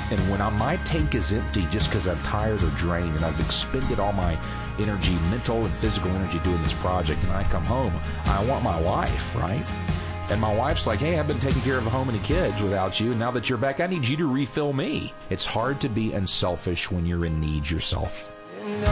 And when my tank is empty just because I'm tired or drained and I've expended all my energy, mental and physical energy doing this project, and I come home, I want my wife, right? And my wife's like, hey, I've been taking care of a home and the kids without you, and now that you're back, I need you to refill me. It's hard to be unselfish when you're in need yourself.